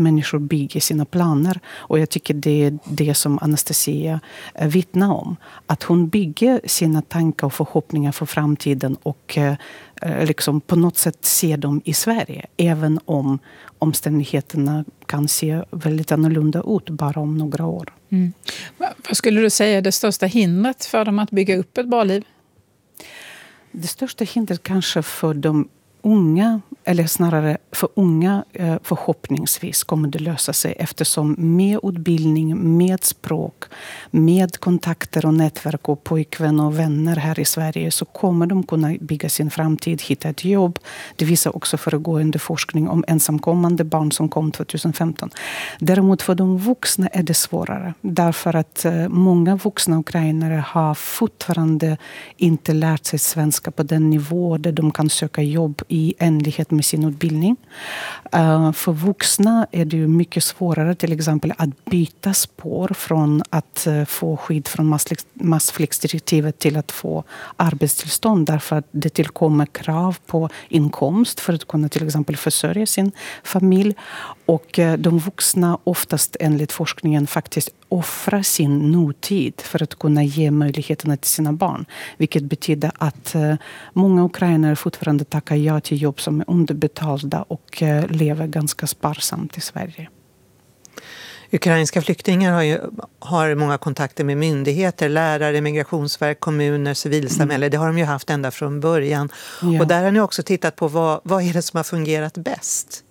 människor bygger sina planer. Och jag tycker det är det som Anastasia vittnar om. Att hon bygger sina tankar och förhoppningar för framtiden och liksom på något sätt ser dem i Sverige. Även om omständigheterna kan se väldigt annorlunda ut bara om några år. Mm. Vad skulle du säga är det största hindret för dem att bygga upp ett bra liv? Det största hindret kanske för de unga, eller snarare för unga förhoppningsvis kommer det lösa sig, eftersom med utbildning, med språk, med kontakter och nätverk och pojkvänner och vänner här i Sverige så kommer de kunna bygga sin framtid, hitta ett jobb. Det visar också föregående forskning om ensamkommande barn som kom 2015. Däremot för de vuxna är det svårare, därför att många vuxna ukrainare har fortfarande inte lärt sig svenska på den nivå där de kan söka jobb i enlighet med sin utbildning. För vuxna är det ju mycket svårare till exempel att byta spår från att få skydd från massflyktsdirektivet till att få arbetstillstånd, därför att det tillkommer krav på inkomst för att kunna till exempel försörja sin familj. Och de vuxna oftast enligt forskningen faktiskt offrar sin nutid för att kunna ge möjligheterna till sina barn. Vilket betyder att många ukrainare fortfarande tackar ja till jobb som är underbetalda och lever ganska sparsamt i Sverige. Ukrainska flyktingar har många kontakter med myndigheter, lärare, migrationsverk, kommuner, civilsamhälle. Det har de ju haft ända från början. Ja. Och där har ni också tittat på vad är det som har fungerat bäst?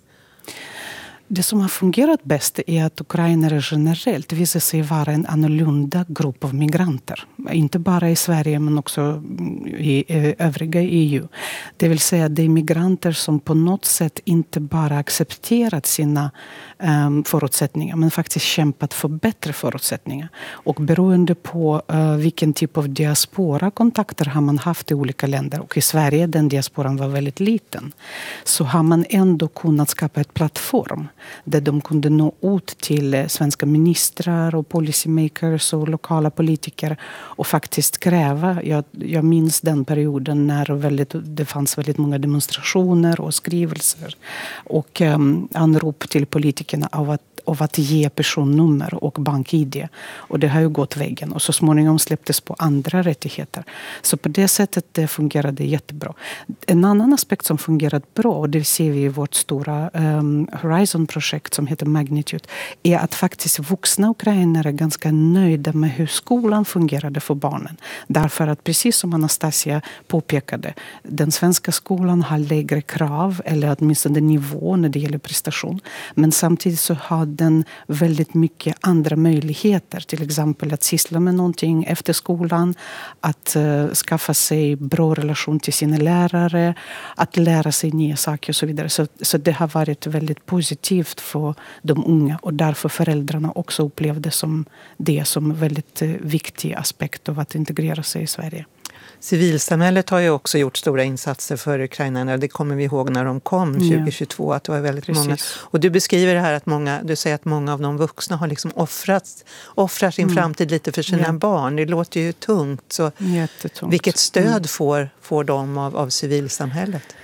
Det som har fungerat bäst är att ukrainare generellt visar sig vara en annorlunda grupp av migranter. Inte bara i Sverige men också i övriga EU. Det vill säga det är migranter som på något sätt inte bara accepterat sina förutsättningar men faktiskt kämpat för bättre förutsättningar. Och beroende på vilken typ av diaspora-kontakter har man haft i olika länder, och i Sverige den diasporan var väldigt liten, så har man ändå kunnat skapa ett plattform där de kunde nå ut till svenska ministrar och policymakers och lokala politiker och faktiskt kräva. Jag minns den perioden när det fanns väldigt många demonstrationer och skrivelser och anrop till politikerna av att ge personnummer och bank-ID. Och det har ju gått vägen. Och så småningom släpptes på andra rättigheter. Så på det sättet det fungerade jättebra. En annan aspekt som fungerat bra, och det ser vi i vårt stora Horizon-projekt som heter Magnitude, är att faktiskt vuxna ukrainare är ganska nöjda med hur skolan fungerade för barnen. Därför att precis som Anastasia påpekade, den svenska skolan har lägre krav, eller åtminstone nivå när det gäller prestation. Men samtidigt så har den väldigt mycket andra möjligheter. Till exempel att syssla med någonting efter skolan. Att skaffa sig bra relation till sina lärare. Att lära sig nya saker och så vidare. Så det har varit väldigt positivt för de unga. Och därför föräldrarna också upplevde det som väldigt viktig aspekt av att integrera sig i Sverige. Civilsamhället har ju också gjort stora insatser för ukrainarna. Det kommer vi ihåg när de kom 2022, att det var väldigt många. Och du beskriver det här att du säger att många av de vuxna har liksom offrar sin framtid lite för sina barn. Det låter ju tungt. Så vilket stöd får de av civilsamhället?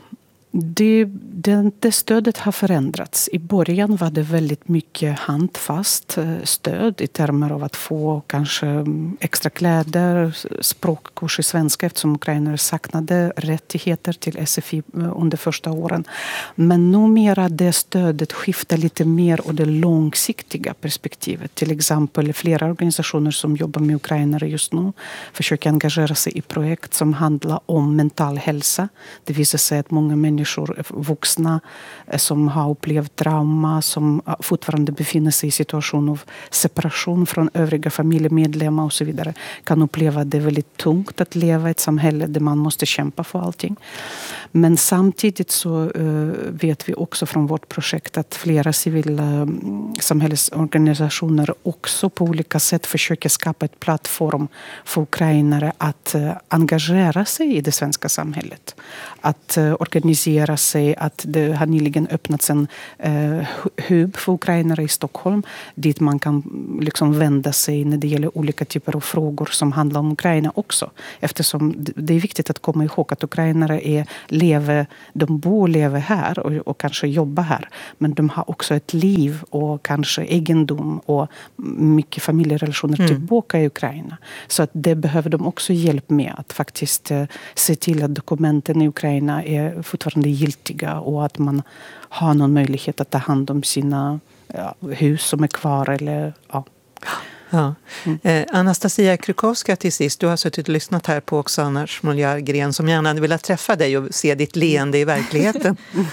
Det stödet har förändrats. I början var det väldigt mycket handfast stöd i termer av att få kanske extra kläder, språkkurs i svenska eftersom ukrainare saknade rättigheter till SFI under första åren. Men numera det stödet skiftar lite mer och det långsiktiga perspektivet. Till exempel flera organisationer som jobbar med ukrainare just nu försöker engagera sig i projekt som handlar om mental hälsa. Det visar sig att många människor, vuxna som har upplevt trauma, som fortfarande befinner sig i situation av separation från övriga familjemedlemmar och så vidare, kan uppleva det väldigt tungt att leva i ett samhälle där man måste kämpa för allting. Men samtidigt så vet vi också från vårt projekt att flera civila samhällsorganisationer också på olika sätt försöker skapa ett plattform för ukrainare att engagera sig i det svenska samhället. Att organisera finansiera sig. Att det har nyligen öppnats en hub för ukrainare i Stockholm dit man kan liksom vända sig när det gäller olika typer av frågor som handlar om Ukraina också. Eftersom det är viktigt att komma ihåg att ukrainare de bor och lever här och kanske jobbar här. Men de har också ett liv och kanske egendom och mycket familjerelationer tillbaka i Ukraina. Så att det behöver de också hjälp med att faktiskt se till att dokumenten i Ukraina är fortfarande giltiga och att man har någon möjlighet att ta hand om sina hus som är kvar eller Ja. Anastasia Krukowska, till sist, du har suttit och lyssnat här på Oksana Smoljar-Gren som gärna hade velat träffa dig och se ditt leende i verkligheten.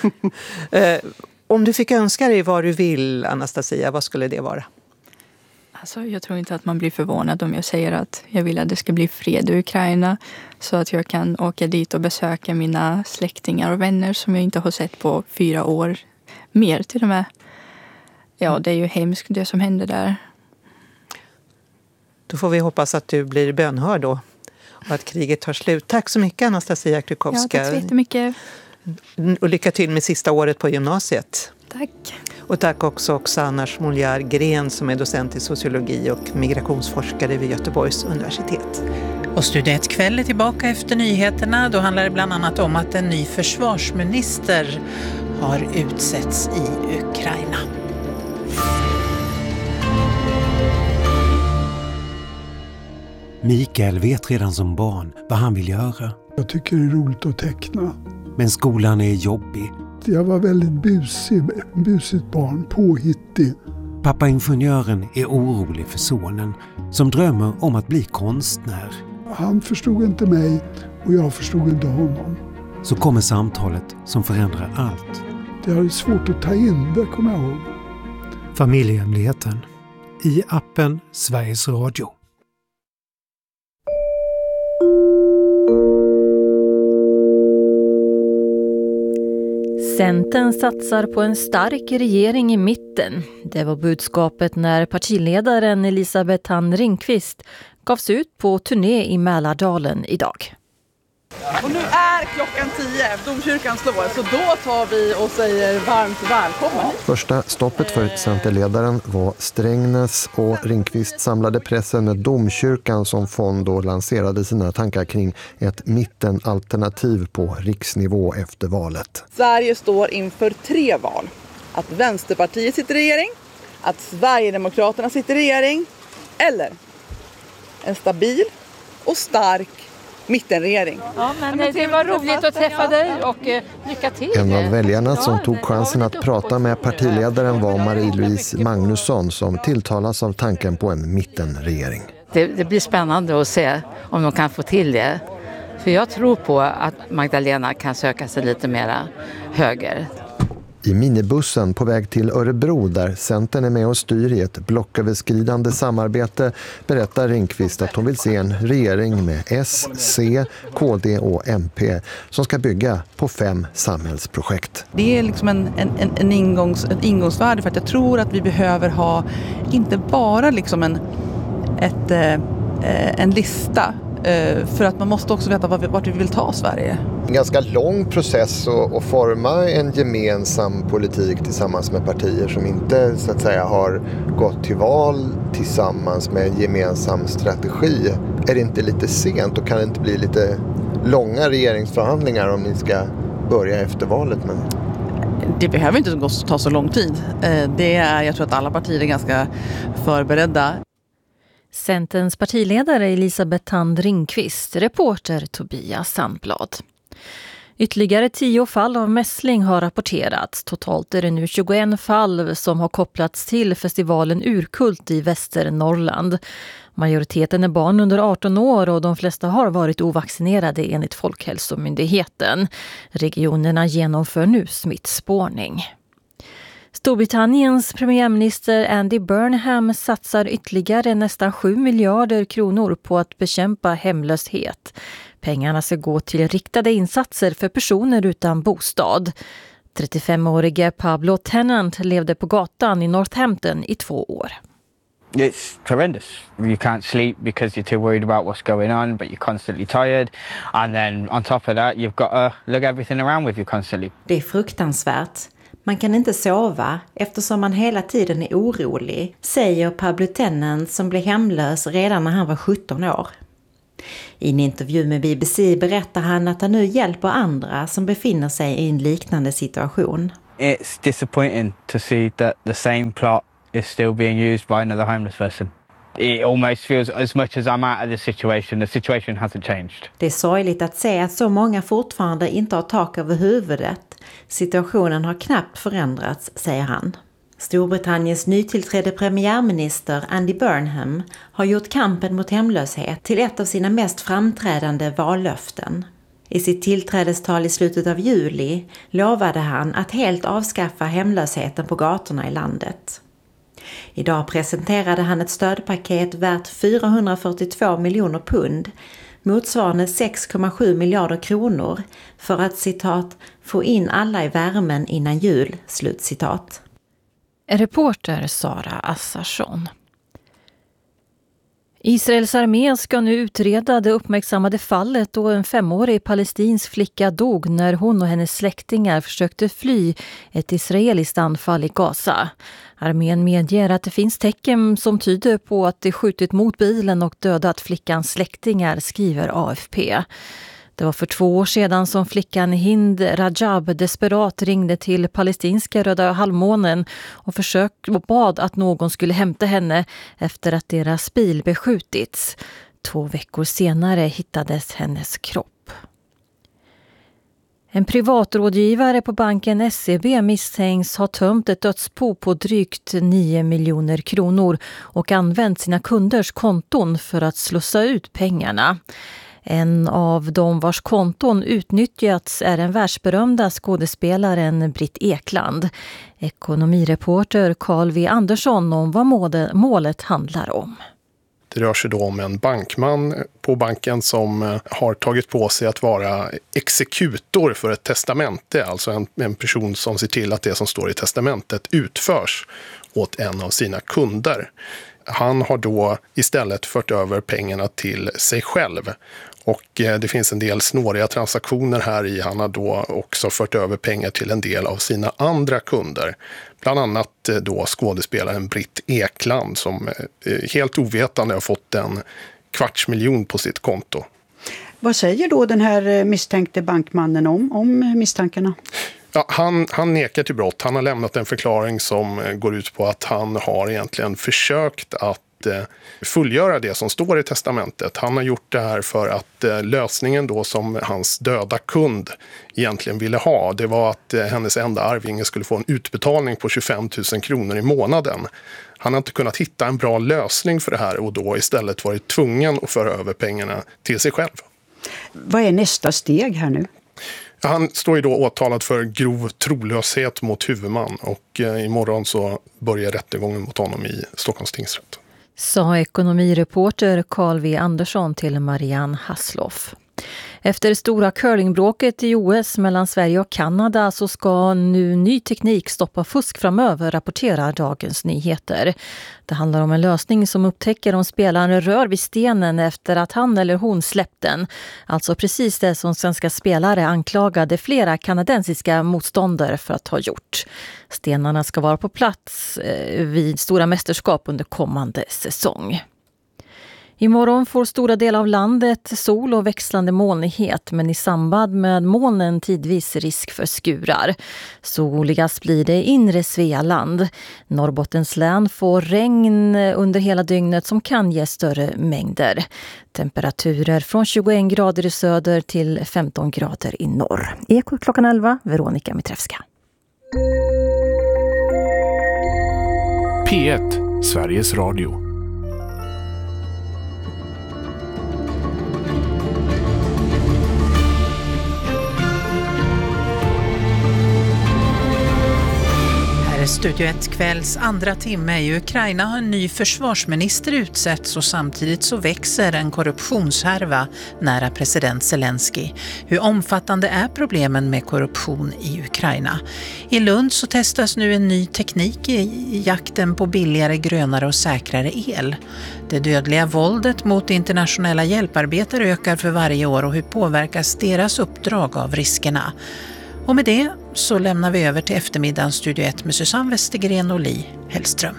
Om du fick önska dig vad du vill, Anastasia, vad skulle det vara? Alltså, jag tror inte att man blir förvånad om jag säger att jag vill att det ska bli fred i Ukraina så att jag kan åka dit och besöka mina släktingar och vänner som jag inte har sett på 4 år. Mer till och med. Ja, det är ju hemskt det som händer där. Då får vi hoppas att du blir bönhörd då och att kriget tar slut. Tack så mycket, Anastasia Krukowska. Ja, tack så jättemycket. Och lycka till med sista året på gymnasiet. Tack. Och tack också Oksana Smoljar-Gren som är docent i sociologi och migrationsforskare vid Göteborgs universitet. Och Studio 1 kväll är tillbaka efter nyheterna. Då handlar det bland annat om att en ny försvarsminister har utsetts i Ukraina. Mikael vet redan som barn vad han vill göra. Jag tycker det är roligt att teckna. Men skolan är jobbig. Jag var väldigt busigt barn, påhittig. Pappa ingenjören är orolig för sonen som drömmer om att bli konstnär. Han förstod inte mig och jag förstod inte honom. Så kommer samtalet som förändrar allt. Det är svårt att ta in, det kommer jag ihåg. Familjehemligheten i appen Sveriges Radio. Centern satsar på en stark regering i mitten. Det var budskapet när partiledaren Elisabeth Thand Ringqvist gavs ut på turné i Mälardalen idag. Och nu är klockan 10, domkyrkan slår, så då tar vi och säger varmt välkommen. Första stoppet för Centerledaren var Strängnäs och Ringqvist samlade pressen när domkyrkan som fond då lanserade sina tankar kring ett mittenalternativ på riksnivå efter valet. Sverige står inför 3 val. Att Vänsterpartiet sitter i regering, att Sverigedemokraterna sitter i regering eller en stabil och stark mittenregering. Ja, men det var roligt att träffa dig och lycka till. En av väljarna som tog chansen att prata med partiledaren var Marie-Louise Magnusson som tilltalas av tanken på en mittenregering. Det blir spännande att se om de kan få till det. För jag tror på att Magdalena kan söka sig lite mera höger. I minibussen på väg till Örebro där Centern är med och styr i ett blocköverskridande samarbete berättar Ringqvist att hon vill se en regering med S, C, KD och MP som ska bygga på 5 samhällsprojekt. Det är liksom ett ingångsvärde för att jag tror att vi behöver ha inte bara liksom en lista för att man måste också veta vart vi vill ta Sverige. En ganska lång process att forma en gemensam politik tillsammans med partier som inte så att säga har gått till val tillsammans med en gemensam strategi. Är det inte lite sent och kan det inte bli lite långa regeringsförhandlingar om ni ska börja efter valet? Men... Det behöver inte ta så lång tid. Jag tror att alla partier är ganska förberedda. Centerns partiledare Elisabeth Thand Ringqvist, reporter Tobias Sandblad. Ytterligare 10 fall av mässling har rapporterats. Totalt är det nu 21 fall som har kopplats till festivalen Urkult i Västernorrland. Majoriteten är barn under 18 år och de flesta har varit ovaccinerade enligt Folkhälsomyndigheten. Regionerna genomför nu smittspårning. Storbritanniens premiärminister Andy Burnham satsar ytterligare nästan 7 miljarder kronor på att bekämpa hemlöshet. Pengarna ska gå till riktade insatser för personer utan bostad. 35-årige Pablo Tennant levde på gatan i Northampton i 2 år. It's horrendous. You can't sleep because you're too worried about what's going on, but you're constantly tired. And then on top of that, you've got to look everything around with you constantly. Det är fruktansvärt. Man kan inte sova eftersom man hela tiden är orolig, säger Pablo Tennant som blev hemlös redan när han var 17 år. I en intervju med BBC berättar han att han nu hjälper andra som befinner sig i en liknande situation. It's disappointing to see that the same plot is still being used by another homeless person. It almost feels as much as I'm out of the situation hasn't changed. Det är sorgligt att se att så många fortfarande inte har tak över huvudet. Situationen har knappt förändrats, säger han. Storbritanniens nytillträdde premiärminister Andy Burnham har gjort kampen mot hemlöshet till ett av sina mest framträdande vallöften. I sitt tillträdestal i slutet av juli lovade han att helt avskaffa hemlösheten på gatorna i landet. Idag presenterade han ett stödpaket värt 442 miljoner pund, motsvarande 6,7 miljarder kronor, för att, citat, få in alla i värmen innan jul, slutcitat. Reporter Sara Assarsson. Israels armé ska nu utreda det uppmärksammade fallet då en 5-årig palestinsk flicka dog när hon och hennes släktingar försökte fly ett israeliskt anfall i Gaza. Armén medger att det finns tecken som tyder på att det skjutit mot bilen och dödat flickans släktingar, skriver AFP. Det var för 2 år sedan som flickan Hind Rajab desperat ringde till palestinska Röda halvmånen och bad att någon skulle hämta henne efter att deras bil beskjutits. 2 veckor senare hittades hennes kropp. En privatrådgivare på banken SEB misstänks ha tömt ett dödsbo på drygt 9 miljoner kronor och använt sina kunders konton för att slussa ut pengarna. En av dem vars konton utnyttjats är den världsberömda skådespelaren Britt Ekland. Ekonomireporter Carl V. Andersson om vad målet handlar om. Det rör sig då om en bankman på banken som har tagit på sig att vara exekutor för ett testamente. Alltså en person som ser till att det som står i testamentet utförs åt en av sina kunder. Han har då istället fört över pengarna till sig själv. Och det finns en del snåriga transaktioner här i. Han har då också fört över pengar till en del av sina andra kunder. Bland annat då skådespelaren Britt Ekland som helt ovetande har fått en 250 000 på sitt konto. Vad säger då den här misstänkte bankmannen om misstankarna? Ja, han nekar till brott. Han har lämnat en förklaring som går ut på att han har egentligen försökt att fullgöra det som står i testamentet. Han har gjort det här för att lösningen då som hans döda kund egentligen ville ha, det var att hennes enda arvinge skulle få en utbetalning på 25 000 kronor i månaden. Han har inte kunnat hitta en bra lösning för det här och då istället varit tvungen att föra över pengarna till sig själv. Vad är nästa steg här nu? Han står ju då åtalad för grov trolöshet mot huvudman och imorgon så börjar rättegången mot honom i Stockholms tingsrätt. Sa ekonomireporter Carl V. Andersson till Marianne Hasloff. Efter det stora curlingbråket i OS mellan Sverige och Kanada så ska nu ny teknik stoppa fusk framöver, rapporterar Dagens Nyheter. Det handlar om en lösning som upptäcker om spelaren rör vid stenen efter att han eller hon släppt den. Alltså precis det som svenska spelare anklagade flera kanadensiska motståndare för att ha gjort. Stenarna ska vara på plats vid stora mästerskap under kommande säsong. Imorgon får stora delar av landet sol och växlande molnighet, men i samband med molnen tidvis risk för skurar. Soligast blir det i inre Svealand. Norrbottens län får regn under hela dygnet som kan ge större mängder. Temperaturer från 21 grader i söder till 15 grader i norr. Eko klockan 11, Veronica Mitrevska. P1, Sveriges Radio. Studio 1 kvälls andra timme. I Ukraina har en ny försvarsminister utsetts och samtidigt så växer en korruptionshärva nära president Zelensky. Hur omfattande är problemen med korruption i Ukraina? I Lund så testas nu en ny teknik i jakten på billigare, grönare och säkrare el. Det dödliga våldet mot internationella hjälparbetare ökar för varje år och hur påverkas deras uppdrag av riskerna? Och med det så lämnar vi över till eftermiddagens Studio 1 med Susanne Westergren och Li Hellström.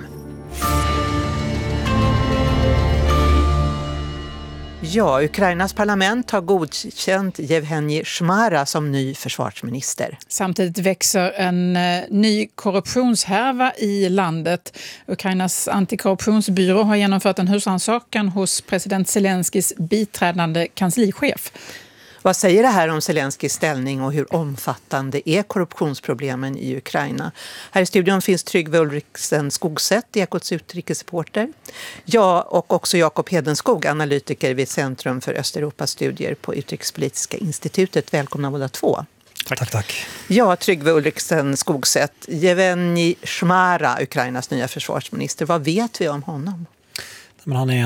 Ja, Ukrainas parlament har godkänt Yevhenij Shmara som ny försvarsminister. Samtidigt växer en ny korruptionshärva i landet. Ukrainas antikorruptionsbyrå har genomfört en husrannsakan hos president Zelenskys biträdande kanslichef. Vad säger det här om Zelenskys ställning och hur omfattande är korruptionsproblemen i Ukraina? Här i studion finns Tryggve Ulriksen Skogsätt, Ekots utrikesreporter. Jag och också Jakob Hedenskog, analytiker vid Centrum för Östeuropastudier på Utrikespolitiska institutet. Välkomna båda två. Tack. Ja, Tryggve Ulriksen Skogsätt. Yevhenij Shmara, Ukrainas nya försvarsminister. Vad vet vi om honom? Men han är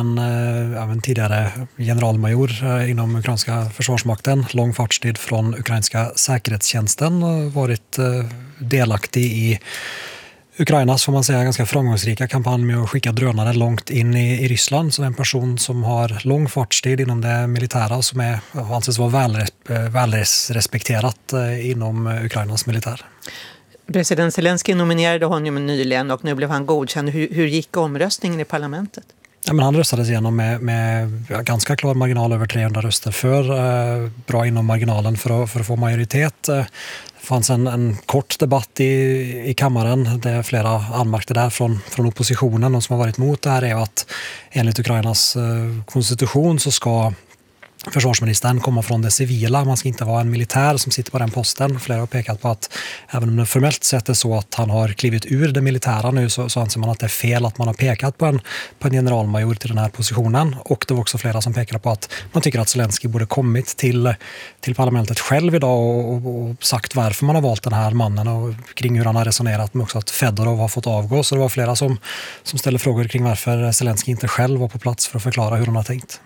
en tidigare generalmajor inom ukrainska försvarsmakten, lång fartstid från ukrainska säkerhetstjänsten och varit delaktig i Ukrainas, får man säga, ganska framgångsrika kampanj med att skicka drönare långt in i Ryssland. Så en person som har lång fartstid inom det militära som anses vara välrespekterat inom Ukrainas militär. President Zelensky nominerade honom nyligen och nu blev han godkänd. Hur gick omröstningen i parlamentet? Ja, men han röstades igenom med ganska klar marginal, över 300 röster för, bra inom marginalen för att få majoritet. Det fanns en kort debatt i kammaren där flera anmärkte där från oppositionen. De som har varit emot det här är att enligt Ukrainas konstitution så ska försvarsministern kommer från det civila. Man ska inte vara en militär som sitter på den posten. Flera har pekat på att även om det formellt sett är så att han har klivit ur det militära nu så anser man att det är fel att man har pekat på en generalmajor till den här positionen. Och det var också flera som pekade på att man tycker att Zelensky borde kommit till parlamentet själv idag och sagt varför man har valt den här mannen och kring hur han har resonerat med också att Fedorov har fått avgå. Så det var flera som ställde frågor kring varför Zelensky inte själv var på plats för att förklara hur han har tänkt.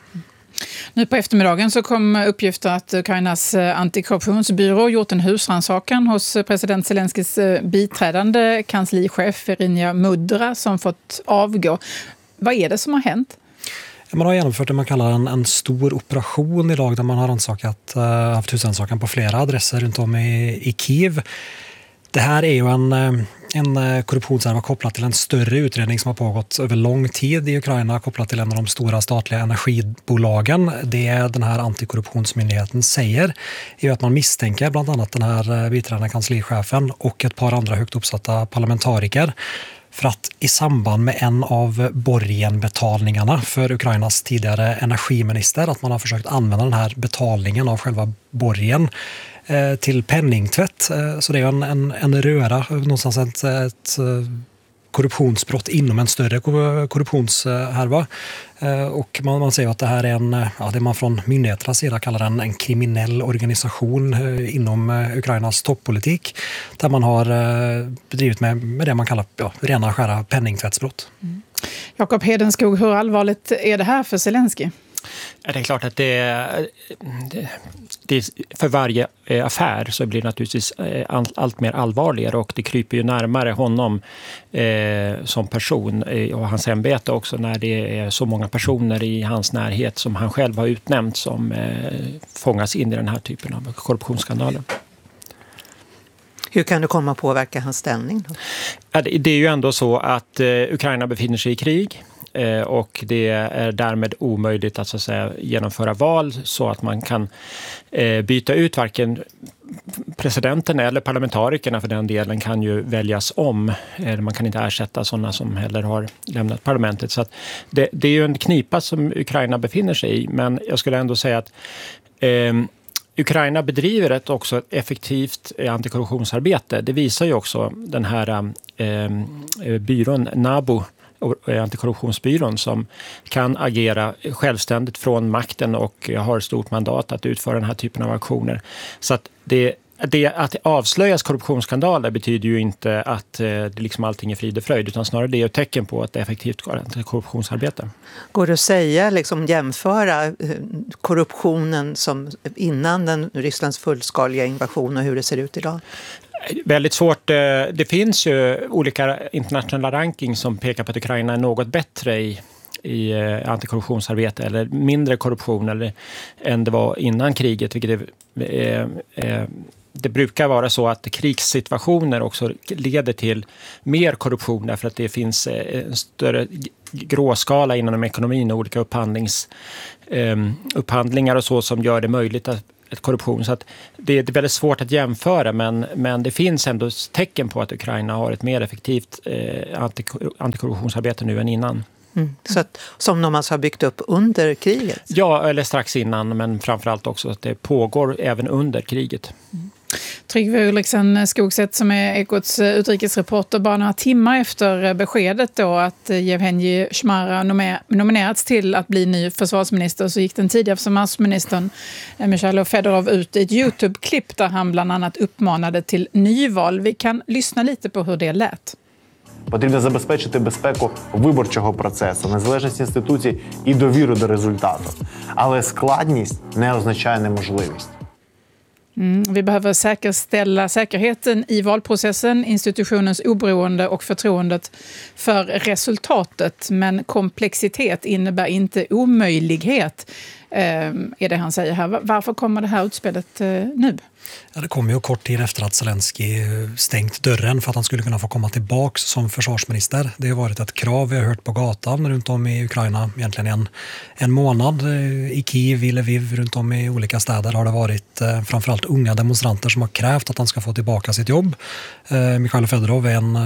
Nu på eftermiddagen så kom uppgifter att Ukrainas antikorruptionsbyrå gjort en husrannsakan hos president Zelenskys biträdande kanslichef Iryna Mudra som fått avgå. Vad är det som har hänt? Man har genomfört det man kallar en stor operation idag där man har haft husrannsakan på flera adresser runt om i Kiev. Det här är ju en korruptionshärva kopplat till en större utredning som har pågått över lång tid i Ukraina kopplat till en av de stora statliga energibolagen. Det den här antikorruptionsmyndigheten säger är att man misstänker bland annat den här biträdande kanslichefen och ett par andra högt uppsatta parlamentariker för att i samband med en av borgenbetalningarna för Ukrainas tidigare energiminister att man har försökt använda den här betalningen av själva borgen till penningtvätt. Så det är en röra, någonstans ett korruptionsbrott inom en större korruptionshärva. Och man säger att det här är det man från myndigheternas sida kallar en kriminell organisation inom Ukrainas toppolitik där man har bedrivit med det man kallar rena skära penningtvättsbrott. Jakob Hedenskog, hur allvarligt är det här för Zelensky? Det är klart att det för varje affär så blir det naturligtvis allt mer allvarligare och det kryper ju närmare honom som person och hans ämbete också när det är så många personer i hans närhet som han själv har utnämnt som fångas in i den här typen av korruptionsskandaler. Hur kan det komma att påverka hans ställning då? Det är ju ändå så att Ukraina befinner sig i krig. Och det är därmed omöjligt att, så att säga, genomföra val så att man kan byta ut varken presidenten eller parlamentarikerna för den delen kan ju väljas om. Man kan inte ersätta sådana som heller har lämnat parlamentet. Så att det är ju en knipa som Ukraina befinner sig i. Men jag skulle ändå säga att Ukraina bedriver ett effektivt antikorruptionsarbete. Det visar ju också den här byrån NABU, antikorruptionsbyrån, som kan agera självständigt från makten och har stort mandat att utföra den här typen av aktioner. Så att att det avslöjas korruptionsskandaler betyder ju inte att det liksom allting är frid och fröjd, utan snarare det är ett tecken på att det är effektivt korruptionsarbete. Går det att säga, liksom jämföra korruptionen som innan Rysslands fullskaliga invasion och hur det ser ut idag? Väldigt svårt. Det finns ju olika internationella rankings som pekar på att Ukraina är något bättre i antikorruptionsarbete eller mindre korruption än det var innan kriget, vilket det brukar vara så att krigssituationer också leder till mer korruption därför att det finns en större gråskala inom ekonomin och olika upphandlingar och så som gör det möjligt att korruption. Så att det är väldigt svårt att jämföra, men det finns ändå tecken på att Ukraina har ett mer effektivt antikorruptionsarbete nu än innan. Så att, som de alltså har byggt upp under kriget? Ja, eller strax innan, men framförallt också att det pågår även under kriget. Tryggve Ulriksen Skogsätt som är Ekots utrikesreporter, bara några timmar efter beskedet då att Yevhenij Shmara nominerats till att bli ny försvarsminister, så gick den tidigare försvarsministern Mikhailo Fedorov ut i ett YouTube-klipp där han bland annat uppmanade till nyval. Vi kan lyssna lite på hur det lät. Потрібно забезпечити безпеку виборчого процесу, незалежність інституцій і довіру до результату. Але складність не означає неможливість. Vi behöver säkerställa säkerheten i valprocessen, institutionens oberoende och förtroendet för resultatet. Men komplexitet innebär inte omöjlighet, är det han säger här. Varför kommer det här utspelet nu? Ja, det kom ju kort tid efter att Zelensky stängt dörren för att han skulle kunna få komma tillbaka som försvarsminister. Det har varit ett krav vi har hört på gatan runt om i Ukraina egentligen en månad. I Kiev, i Lviv, runt om i olika städer har det varit framförallt unga demonstranter som har krävt att han ska få tillbaka sitt jobb. Mikhailo Fedorov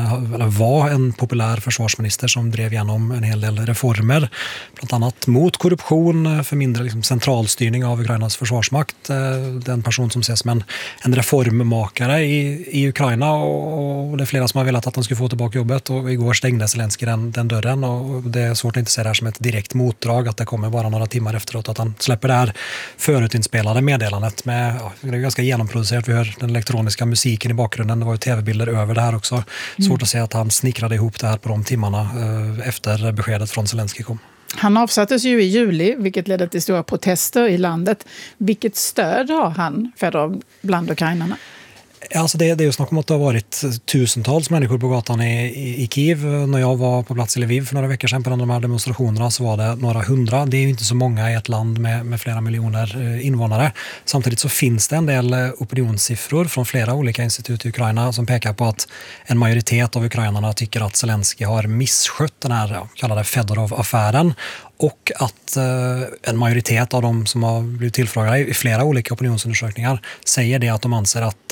var en populär försvarsminister som drev igenom en hel del reformer, bland annat mot korruption, för mindre centralstyrning av Ukrainas försvarsmakt. Den person som ses som en reformmakare i Ukraina, och det är flera som har velat att han skulle få tillbaka jobbet, och igår stängde Zelensky den dörren, och det är svårt att inte se det här som ett direkt motdrag att det kommer bara några timmar efteråt att han släpper det här förutinspelade meddelandet med, det är ganska genomproducerat, vi hör den elektroniska musiken i bakgrunden, det var ju tv-bilder över det här också. Svårt att se att han snickrade ihop det här på de timmarna efter beskedet från Zelensky kom. Han avsattes ju i juli, vilket ledde till stora protester i landet. Vilket stöd har han Fedorov bland ukrainarna? Alltså det är ju snack om att det har varit tusentals människor på gatan i Kiev. När jag var på plats i Lviv för några veckor sedan på de här demonstrationerna så var det några hundra. Det är ju inte så många i ett land med flera miljoner invånare. Samtidigt så finns det en del opinionssiffror från flera olika institut i Ukraina som pekar på att en majoritet av ukrainarna tycker att Zelensky har misskött den här kallade Fedorov-affären. Och att en majoritet av de som har blivit tillfrågade i flera olika opinionsundersökningar säger det att de anser att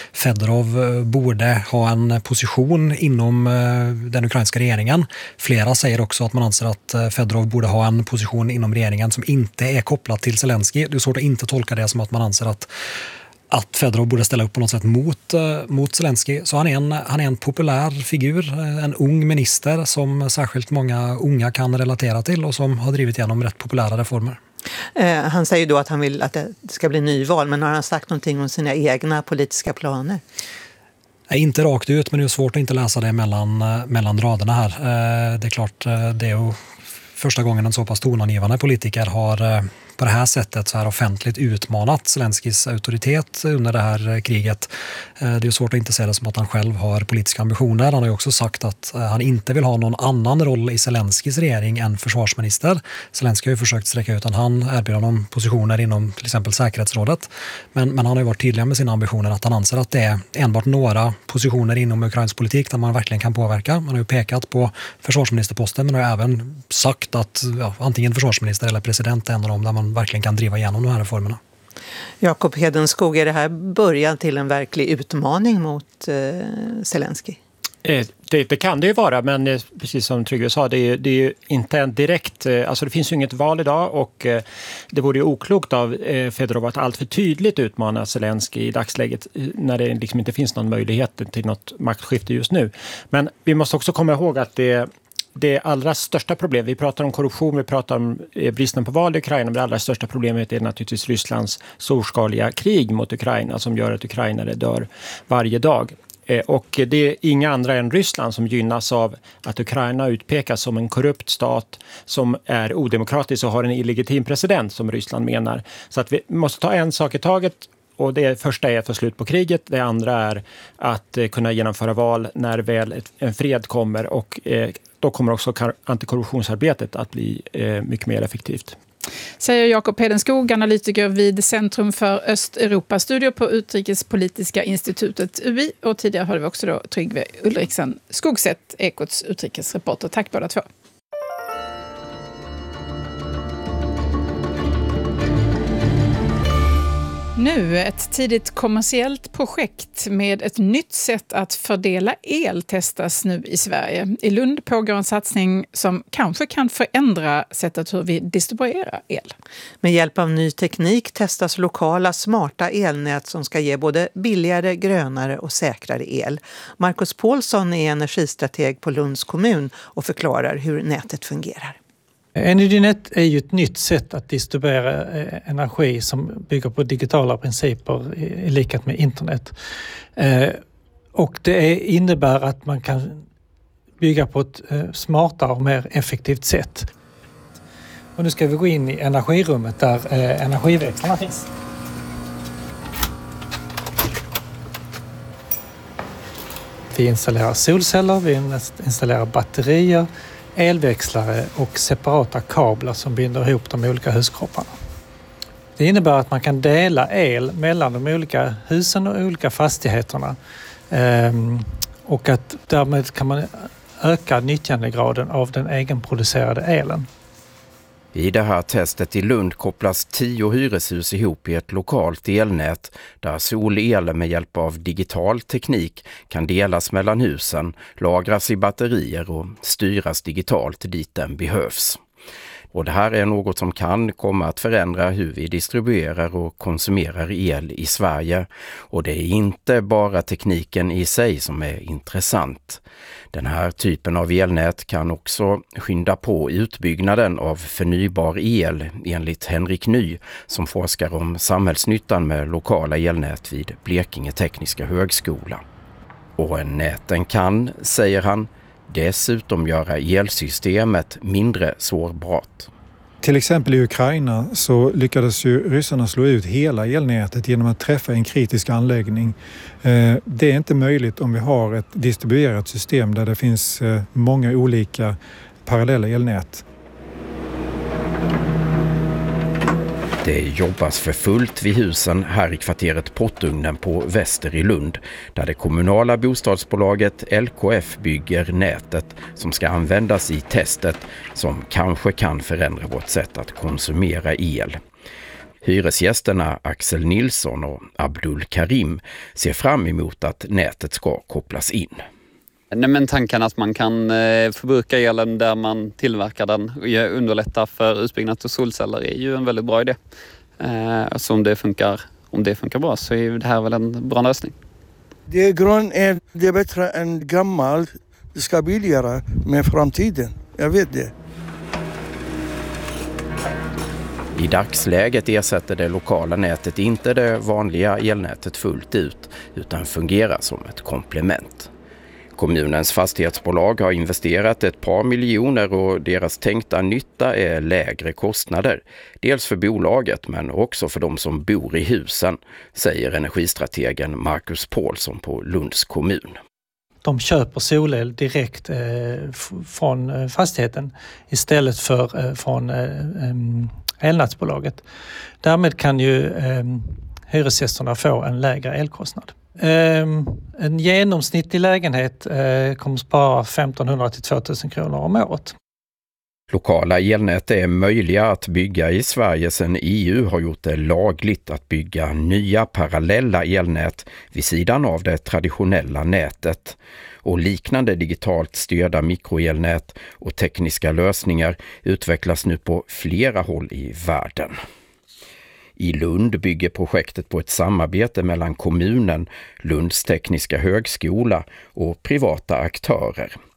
Fedorov borde ha en position inom den ukrainska regeringen. Flera säger också att man anser att Fedorov borde ha en position inom regeringen som inte är kopplad till Zelensky. Det är svårt att inte tolka det som att man anser att Fedorov borde ställa upp på något sätt mot Zelensky. Så han är en populär figur, en ung minister som särskilt många unga kan relatera till och som har drivit igenom rätt populära reformer. Han säger då att han vill att det ska bli nyval, men har han sagt någonting om sina egna politiska planer? Nej, inte rakt ut, men det är svårt att inte läsa det mellan raderna här. Det är klart, det är ju första gången en så pass tonangivande politiker har på det här sättet så här offentligt utmanat Zelenskys auktoritet under det här kriget. Det är svårt att inte se det som att han själv har politiska ambitioner. Han har ju också sagt att han inte vill ha någon annan roll i Zelenskys regering än försvarsminister. Zelensky har ju försökt sträcka ut att han erbjuder honom positioner inom till exempel säkerhetsrådet. Men han har ju varit tydlig med sina ambitioner att han anser att det är enbart några positioner inom ukrainsk politik där man verkligen kan påverka. Man har ju pekat på försvarsministerposten, men har även sagt att antingen försvarsminister eller president är en av dem där man verkligen kan driva igenom de här reformerna. Jakob Hedenskog, är det här början till en verklig utmaning mot Zelensky? Det kan det ju vara, men precis som Tryggve sa, det är ju inte en direkt, alltså det finns ju inget val idag, och det vore ju oklokt av Fedorov att allt för tydligt utmana Zelensky i dagsläget när det liksom inte finns någon möjlighet till något maktskifte just nu. Men vi måste också komma ihåg att det allra största problemet, vi pratar om korruption, vi pratar om bristen på val i Ukraina, men det allra största problemet är naturligtvis Rysslands storskaliga krig mot Ukraina som gör att ukrainare dör varje dag. Och det är inga andra än Ryssland som gynnas av att Ukraina utpekas som en korrupt stat som är odemokratisk och har en illegitim president som Ryssland menar. Så att vi måste ta en sak i taget. Och det första är att få slut på kriget. Det andra är att kunna genomföra val när väl en fred kommer. Och då kommer också antikorruptionsarbetet att bli mycket mer effektivt. Säger Jakob Hedenskog, analytiker vid Centrum för Östeuropa-studier på Utrikespolitiska institutet UI. Och tidigare hörde vi också då Tryggve Ulriksen Skogsätt, Ekots utrikesreporter. Tack båda två. Nu ett tidigt kommersiellt projekt med ett nytt sätt att fördela el testas nu i Sverige. I Lund pågår en satsning som kanske kan förändra sättet hur vi distribuerar el. Med hjälp av ny teknik testas lokala smarta elnät som ska ge både billigare, grönare och säkrare el. Marcus Paulsson är energistrateg på Lunds kommun och förklarar hur nätet fungerar. Energynet är ju ett nytt sätt att distribuera energi som bygger på digitala principer i likhet med internet. Och det innebär att man kan bygga på ett smartare och mer effektivt sätt. Och nu ska vi gå in i energirummet där energiväxlarna finns. Vi installerar solceller, vi installerar batterier, elväxlare och separata kablar som binder ihop de olika huskropparna. Det innebär att man kan dela el mellan de olika husen och olika fastigheterna och att därmed kan man öka nyttjandegraden av den egenproducerade elen. I det här testet i Lund kopplas 10 hyreshus ihop i ett lokalt elnät där solelen med hjälp av digital teknik kan delas mellan husen, lagras i batterier och styras digitalt dit den behövs. Och det här är något som kan komma att förändra hur vi distribuerar och konsumerar el i Sverige. Och det är inte bara tekniken i sig som är intressant. Den här typen av elnät kan också skynda på utbyggnaden av förnybar el enligt Henrik Ny som forskar om samhällsnyttan med lokala elnät vid Blekinge Tekniska högskola. Och näten kan, säger han, dessutom göra elsystemet mindre sårbart. Till exempel i Ukraina så lyckades ju ryssarna slå ut hela elnätet genom att träffa en kritisk anläggning. Det är inte möjligt om vi har ett distribuerat system där det finns många olika parallella elnät. Det jobbas för fullt vid husen här i kvarteret Pottugnen på Väster i Lund, där det kommunala bostadsbolaget LKF bygger nätet som ska användas i testet som kanske kan förändra vårt sätt att konsumera el. Hyresgästerna Axel Nilsson och Abdul Karim ser fram emot att nätet ska kopplas in. Nej, men tanken att man kan förbruka elen där man tillverkar den och underlätta för utbyggnad av solceller är ju en väldigt bra idé. Så om det funkar bra så är det här väl en bra lösning. Det grön är det bättre än gammalt. Det ska billigare med framtiden. Jag vet det. I dagsläget ersätter det lokala nätet inte det vanliga elnätet fullt ut utan fungerar som ett komplement. Kommunens fastighetsbolag har investerat ett par miljoner och deras tänkta nytta är lägre kostnader. Dels för bolaget men också för de som bor i husen, säger energistrategen Marcus Paulsson på Lunds kommun. De köper solel direkt från fastigheten istället för från elnätsbolaget. Därmed kan ju hyresgästerna få en lägre elkostnad. En genomsnittlig lägenhet kommer spara 1500 till 2000 kronor om året. Lokala elnät är möjliga att bygga i Sverige sedan EU har gjort det lagligt att bygga nya parallella elnät vid sidan av det traditionella nätet. Och liknande digitalt styrda mikroelnät och tekniska lösningar utvecklas nu på flera håll i världen. I Lund bygger projektet på ett samarbete mellan kommunen, Lunds tekniska högskola och privata aktörer.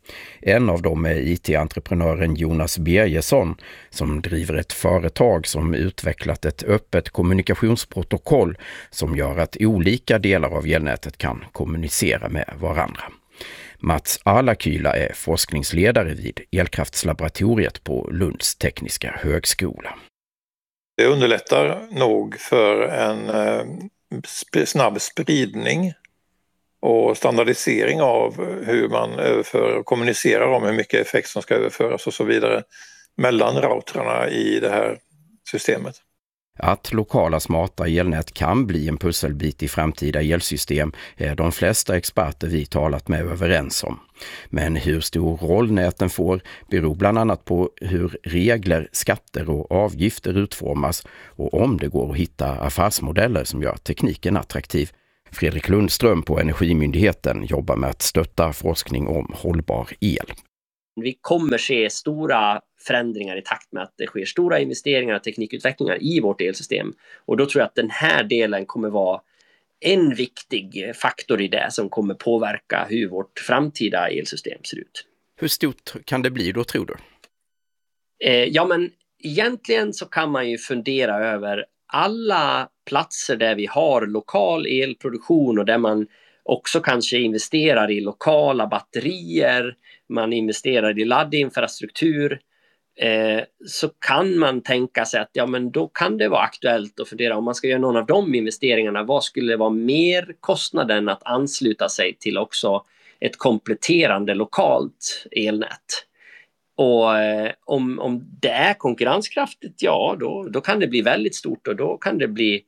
En av dem är IT-entreprenören Jonas Birgersson som driver ett företag som utvecklat ett öppet kommunikationsprotokoll som gör att olika delar av elnätet kan kommunicera med varandra. Mats Alakyla är forskningsledare vid elkraftslaboratoriet på Lunds tekniska högskola. Det underlättar nog för en snabb spridning och standardisering av hur man överför och kommunicerar om hur mycket effekt som ska överföras och så vidare mellan routrarna i det här systemet. Att lokala smarta elnät kan bli en pusselbit i framtida elsystem är de flesta experter vi talat med överens om. Men hur stor roll näten får beror bland annat på hur regler, skatter och avgifter utformas och om det går att hitta affärsmodeller som gör tekniken attraktiv. Fredrik Lundström på Energimyndigheten jobbar med att stötta forskning om hållbar el. Vi kommer se stora förändringar i takt med att det sker stora investeringar och teknikutvecklingar i vårt elsystem. Och då tror jag att den här delen kommer vara en viktig faktor i det som kommer påverka hur vårt framtida elsystem ser ut. Hur stort kan det bli då, tror du? Ja, men egentligen så kan man ju fundera över alla platser där vi har lokal elproduktion och där man också kanske investerar i lokala batterier, man investerar i laddinfrastruktur, så kan man tänka sig att ja, men då kan det vara aktuellt att fundera om man ska göra någon av de investeringarna. Vad skulle vara mer kostnaden att ansluta sig till också ett kompletterande lokalt elnät? Och om det är konkurrenskraftigt, ja då kan det bli väldigt stort och då kan det bli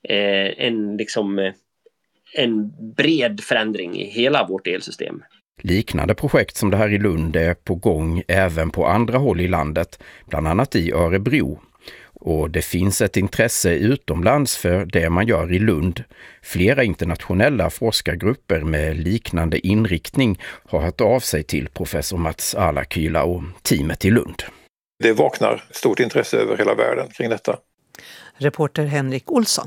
en bred förändring i hela vårt elsystem. Liknande projekt som det här i Lund är på gång även på andra håll i landet, bland annat i Örebro. Och det finns ett intresse utomlands för det man gör i Lund. Flera internationella forskargrupper med liknande inriktning har hört av sig till professor Mats Alakyla och teamet i Lund. Det vaknar stort intresse över hela världen kring detta. Reporter Henrik Olsson.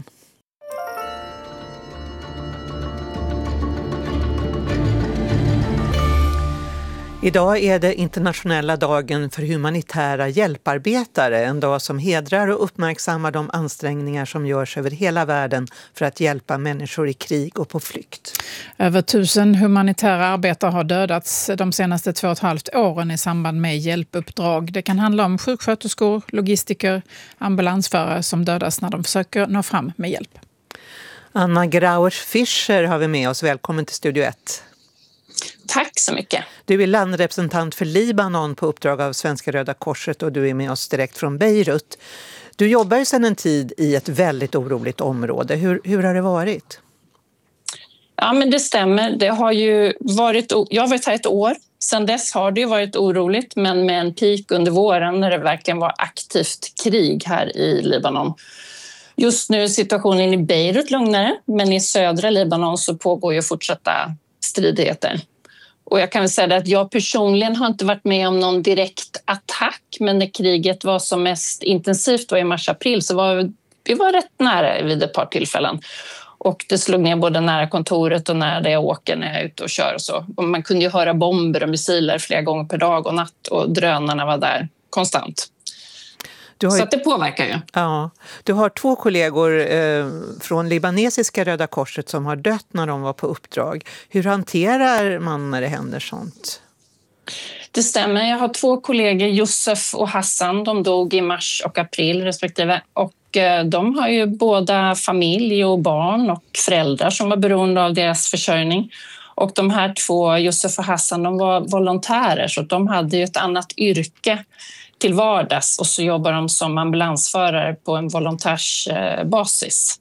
Idag är det internationella dagen för humanitära hjälparbetare, en dag som hedrar och uppmärksammar de ansträngningar som görs över hela världen för att hjälpa människor i krig och på flykt. Över 1000 humanitära arbetare har dödats de senaste 2,5 åren i samband med hjälpuppdrag. Det kan handla om sjuksköterskor, logistiker, ambulansförare som dödas när de försöker nå fram med hjälp. Anna Grauers-Fischer har vi med oss. Välkommen till Studio 1. Tack så mycket. Du är landrepresentant för Libanon på uppdrag av Svenska Röda Korset och du är med oss direkt från Beirut. Du jobbar sedan en tid i ett väldigt oroligt område. Hur har det varit? Ja, men det stämmer. Det har ju varit, jag har varit här ett år. Sedan dess har det varit oroligt, men med en peak under våren när det verkligen var aktivt krig här i Libanon. Just nu är situationen i Beirut lugnare, men i södra Libanon så pågår ju fortsatta stridigheter. Och jag kan väl säga att jag personligen har inte varit med om någon direkt attack, men när kriget var som mest intensivt i mars-april så var vi rätt nära vid ett par tillfällen. Och det slog ner både nära kontoret och nära där jag åker när jag är ute och kör och så. Och man kunde ju höra bomber och missiler flera gånger per dag och natt och drönarna var där konstant. Så att det påverkar ju. Ja, du har 2 kollegor från libanesiska Röda Korset som har dött när de var på uppdrag. Hur hanterar man när det händer sånt? Det stämmer. Jag har 2 kollegor, Josef och Hassan. De dog i mars och april respektive. Och de har ju båda familj och barn och föräldrar som var beroende av deras försörjning. Och de här 2, Josef och Hassan, de var volontärer så de hade ju ett annat yrke till vardags och så jobbar de som ambulansförare på en volontärsbasis.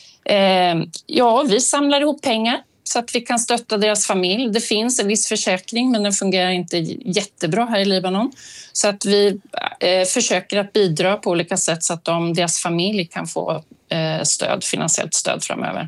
Ja, vi samlar ihop pengar så att vi kan stötta deras familj. Det finns en viss försäkring men den fungerar inte jättebra här i Libanon. Så att vi försöker att bidra på olika sätt så att deras familj kan få finansiellt stöd framöver.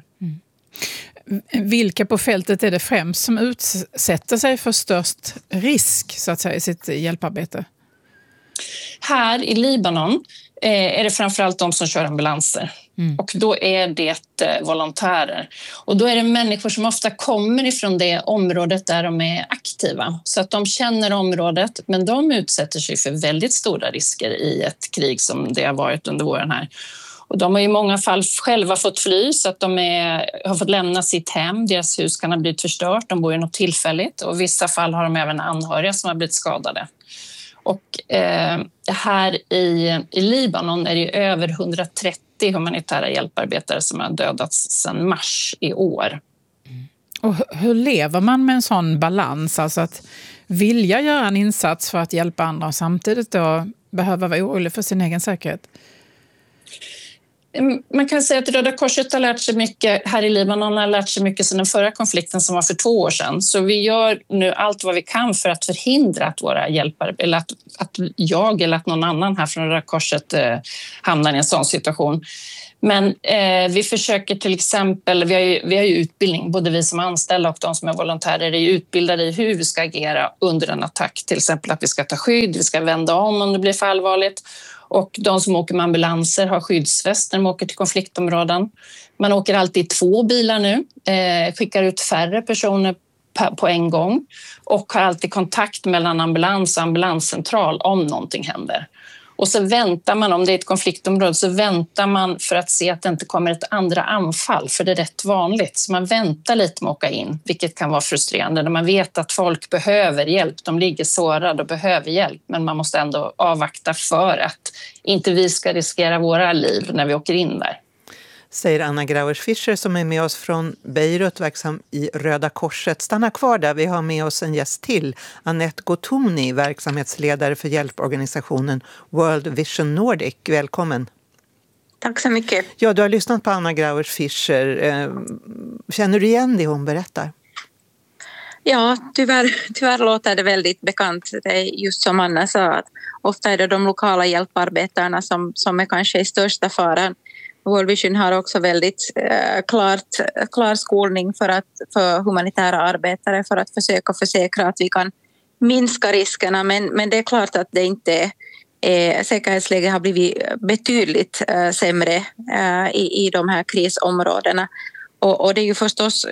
Vilka på fältet är det främst som utsätter sig för störst risk så att säga, i sitt hjälparbete? Här i Libanon är det framförallt de som kör ambulanser. Och då är det volontärer. Och då är det människor som ofta kommer ifrån det området där de är aktiva. Så att de känner området, men de utsätter sig för väldigt stora risker i ett krig som det har varit under våren här. Och de har i många fall själva fått fly, så att de har fått lämna sitt hem. Deras hus kan ha blivit förstört, de bor i något tillfälligt. Och i vissa fall har de även anhöriga som har blivit skadade. Och här i Libanon är det över 130 humanitära hjälparbetare som har dödats sedan mars i år. Och hur lever man med en sån balans? Alltså att vilja göra en insats för att hjälpa andra och samtidigt då behöva vara orolig för sin egen säkerhet? Man kan säga att Röda Korset har lärt sig mycket här i Libanon, har lärt sig mycket sedan den förra konflikten som var för 2 år sedan. Så vi gör nu allt vad vi kan för att förhindra att våra hjälpare, eller att jag eller att någon annan här från Röda Korset hamnar i en sån situation. Men vi försöker till exempel, vi har ju utbildning, både vi som anställda och de som är volontärer är utbildade i hur vi ska agera under en attack. Till exempel att vi ska ta skydd, vi ska vända om det blir för allvarligt. Och de som åker med ambulanser har skyddsväst när de åker till konfliktområden. Man åker alltid 2 bilar nu, skickar ut färre personer på en gång och har alltid kontakt mellan ambulans och ambulanscentral om någonting händer. Och så väntar man, om det är ett konfliktområde, så väntar man för att se att det inte kommer ett andra anfall, för det är rätt vanligt. Så man väntar lite med att åka in, vilket kan vara frustrerande när man vet att folk behöver hjälp. De ligger sårade och behöver hjälp, men man måste ändå avvakta för att inte vi ska riskera våra liv när vi åker in där. Säger Anna Grauers-Fischer som är med oss från Beirut, verksam i Röda Korset. Stanna kvar där, vi har med oss en gäst till. Annette Gotoni, verksamhetsledare för hjälporganisationen World Vision Nordic. Välkommen. Tack så mycket. Ja, du har lyssnat på Anna Grauers-Fischer. Känner du igen det hon berättar? Ja, tyvärr låter det väldigt bekant. Det är just som Anna sa, att ofta är det de lokala hjälparbetarna som är kanske i största faran. World Vision har också väldigt klar skolning för humanitära arbetare för att försöka försäkra att vi kan minska riskerna. Men det är klart att det inte säkerhetsläget har blivit betydligt sämre i de här krisområdena. Och det är ju förstås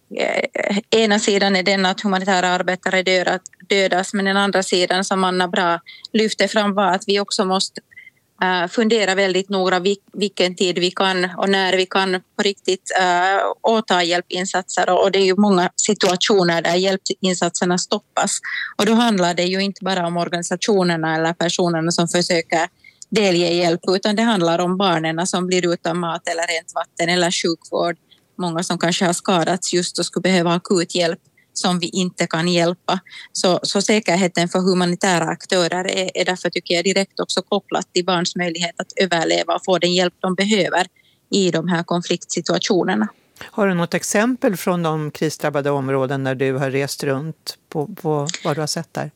ena sidan är den att humanitära arbetare dödas, men den andra sidan som Anna bra lyfter fram var att vi också måste fundera väldigt noga vilken tid vi kan och när vi kan på riktigt åta hjälpinsatser. Och det är ju många situationer där hjälpinsatserna stoppas. Och då handlar det ju inte bara om organisationerna eller personerna som försöker delge hjälp, utan det handlar om barnen som blir utan mat eller rent vatten eller sjukvård. Många som kanske har skadats just och skulle behöva akut hjälp som vi inte kan hjälpa. Så säkerheten för humanitära aktörer är därför, tycker jag, direkt också kopplat till barns möjlighet att överleva och få den hjälp de behöver i de här konfliktsituationerna. Har du något exempel från de krisdrabbade områden när du har rest runt på vad du har sett där?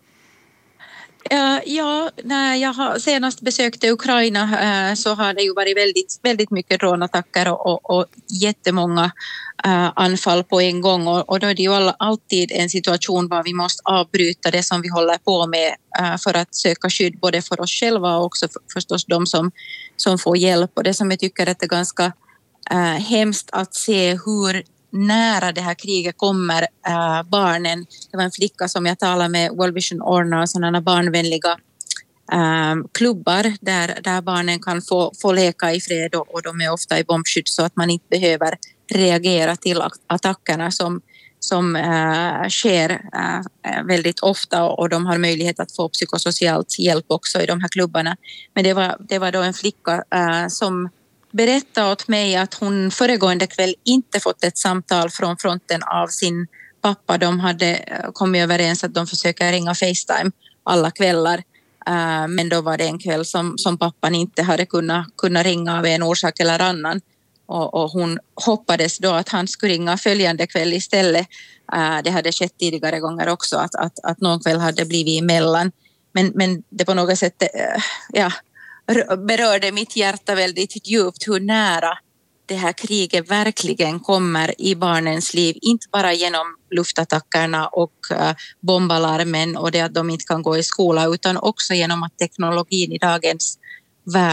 Ja, när jag senast besökte Ukraina så har det ju varit väldigt, väldigt mycket rånattacker och jättemånga anfall på en gång. Och då är det ju alltid en situation var vi måste avbryta det som vi håller på med för att söka skydd både för oss själva och också förstås de som får hjälp. Och det som jag tycker är ganska hemskt att se hur nära det här kriget kommer barnen. Det var en flicka som jag talade med, World Vision ordnar sådana barnvänliga klubbar där barnen kan få leka i fred och de är ofta i bombskydd så att man inte behöver reagera till attackerna som sker väldigt ofta, och de har möjlighet att få psykosocialt hjälp också i de här klubbarna. Men det var då en flicka som berättade åt mig att hon föregående kväll inte fått ett samtal från fronten av sin pappa. De hade kommit överens att de försöker ringa FaceTime alla kvällar. Men då var det en kväll som pappan inte hade kunnat ringa av en orsak eller annan. Och hon hoppades då att han skulle ringa följande kväll istället. Det hade skett tidigare gånger också att någon kväll hade blivit emellan. Men det på något sätt berörde mitt hjärta väldigt djupt hur nära det här kriget verkligen kommer i barnens liv. Inte bara genom luftattackerna och bombalarmen och det att de inte kan gå i skola, utan också genom att teknologin i dagens värld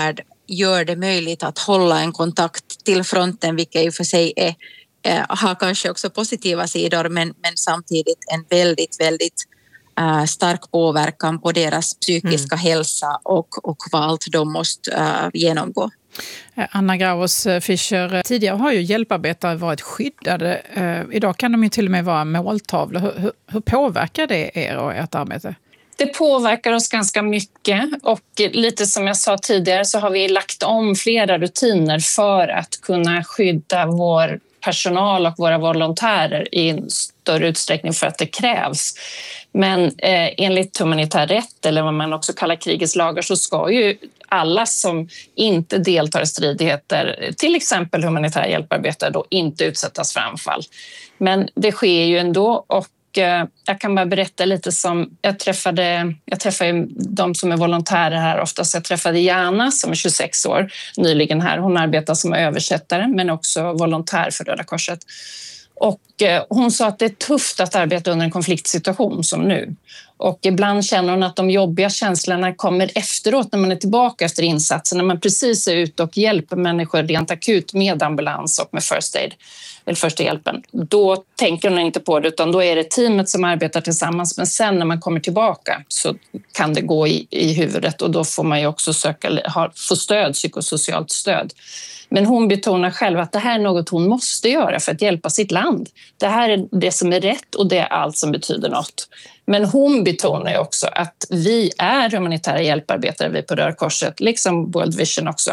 gör det möjligt att hålla en kontakt till fronten, vilket i och för sig har kanske också positiva sidor, men samtidigt en väldigt stark påverkan på deras psykiska hälsa och vad allt de måste genomgå. Anna Graus Fischer, tidigare har ju hjälparbetare varit skyddade. Idag kan de ju till och med vara måltavlor. Hur påverkar det er och ert arbete? Det påverkar oss ganska mycket och lite som jag sa tidigare så har vi lagt om flera rutiner för att kunna skydda vår personal och våra volontärer i större utsträckning för att det krävs. Men enligt humanitär rätt, eller vad man också kallar krigets lagar, så ska ju alla som inte deltar i stridigheter, till exempel humanitära hjälparbetare, då inte utsättas för anfall. Men det sker ju ändå, och jag kan bara berätta lite som jag träffade ju de som är volontärer här oftast. Jag träffade Jana som är 26 år nyligen här. Hon arbetar som översättare men också volontär för Röda Korset. Och hon sa att det är tufft att arbeta under en konfliktsituation som nu. Och ibland känner hon att de jobbiga känslorna kommer efteråt när man är tillbaka efter insatsen. När man precis är ute och hjälper människor rent akut med ambulans och med first aid, eller första hjälpen. Då tänker hon inte på det, utan då är det teamet som arbetar tillsammans. Men sen när man kommer tillbaka så kan det gå i huvudet, och då får man ju också få stöd, psykosocialt stöd. Men hon betonar själv att det här är något hon måste göra för att hjälpa sitt land. Det här är det som är rätt och det är allt som betyder något. Men hon betonar ju också att vi är humanitära hjälparbetare, vi på Röda Korset, liksom World Vision också.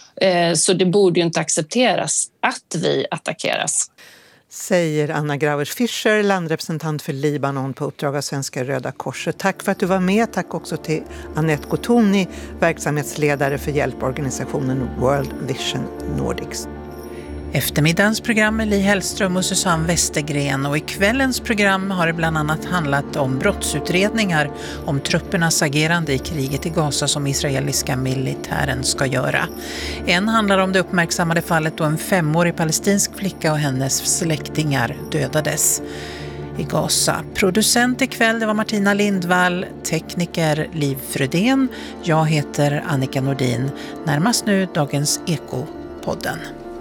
Så det borde ju inte accepteras att vi attackeras. Säger Anna Graus Fischer, landrepresentant för Libanon på uppdrag av Svenska Röda Korset. Tack för att du var med. Tack också till Annette Gotoni, verksamhetsledare för hjälporganisationen World Vision Nordics. Eftermiddagens program är Li Hellström och Susanne Westergren, och i kvällens program har det bland annat handlat om brottsutredningar om truppernas agerande i kriget i Gaza som israeliska militären ska göra. En handlar om det uppmärksammade fallet då en 5-årig palestinsk flicka och hennes släktingar dödades i Gaza. Producent ikväll, det var Martina Lindvall, tekniker Liv Frödén. Jag heter Annika Nordin. Närmast nu Dagens Eko-podden.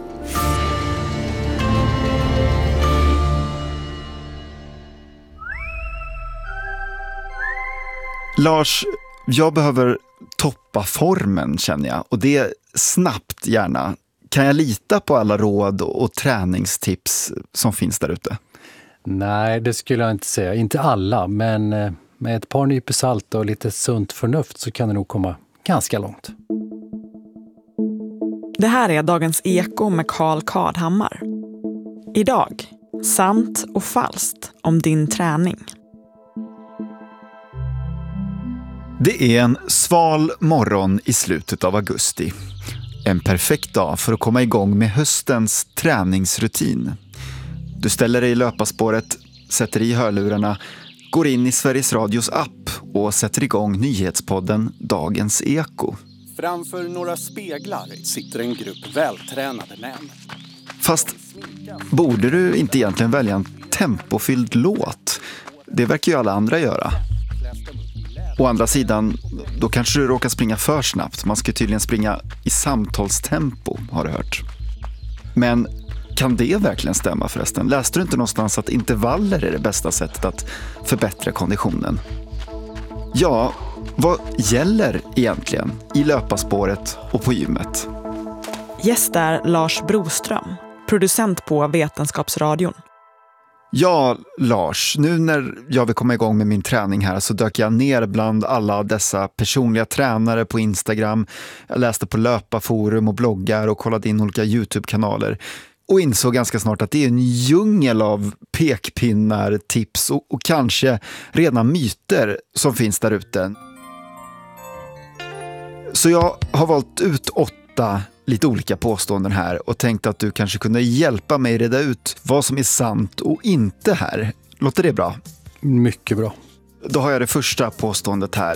Lars, jag behöver toppa formen känner jag, och det snabbt gärna. Kan jag lita på alla råd och träningstips som finns där ute? Nej, det skulle jag inte säga. Inte alla, men med ett par nypor salt och lite sunt förnuft så kan det nog komma ganska långt. Det här är Dagens Eko med Carl Kardhammar. Idag, sant och falskt om din träning. Det är en sval morgon i slutet av augusti. En perfekt dag för att komma igång med höstens träningsrutin. Du ställer dig i löparspåret, sätter i hörlurarna, går in i Sveriges Radios app och sätter igång nyhetspodden Dagens Eko. Framför några speglar sitter en grupp vältränade män. Fast borde du inte egentligen välja en tempofylld låt? Det verkar ju alla andra göra. Å andra sidan, då kanske du råkar springa för snabbt. Man ska tydligen springa i samtalstempo, har du hört. Men kan det verkligen stämma förresten? Läste du inte någonstans att intervaller är det bästa sättet att förbättra konditionen? Ja, vad gäller egentligen i löparspåret och på gymmet? Gäst är Lars Broström, producent på Vetenskapsradion. Ja, Lars, nu när jag vill komma igång med min träning här så dök jag ner bland alla dessa personliga tränare på Instagram. Jag läste på löparforum och bloggar och kollade in olika YouTube-kanaler. Och insåg ganska snart att det är en djungel av pekpinnar, tips och kanske rena myter som finns där ute. Så jag har valt ut 8 lite olika påståenden här och tänkte att du kanske kunde hjälpa mig reda ut vad som är sant och inte här. Låter det bra? Mycket bra. Då har jag det första påståendet här.